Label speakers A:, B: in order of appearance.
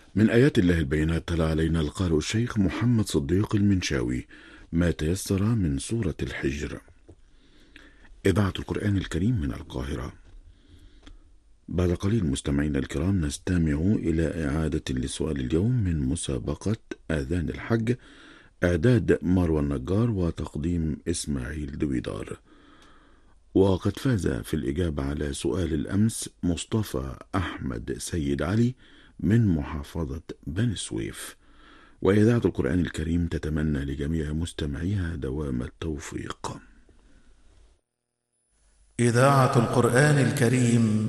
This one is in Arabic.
A: من آيات الله البينات تلا علينا القارئ الشيخ محمد صديق المنشاوي ما تيسر من سورة الحجر. إذاعة القرآن الكريم من القاهرة. بعد قليل مستمعينا الكرام نستمع إلى إعادة لسؤال اليوم من مسابقة آذان الحج، إعداد مروى النجار وتقديم إسماعيل دويدار. وقد فاز في الإجابة على سؤال الأمس مصطفى أحمد سيد علي من محافظة بني سويف. وإذاعة القرآن الكريم تتمنى لجميع مستمعيها دوام التوفيق.
B: إذاعة القرآن الكريم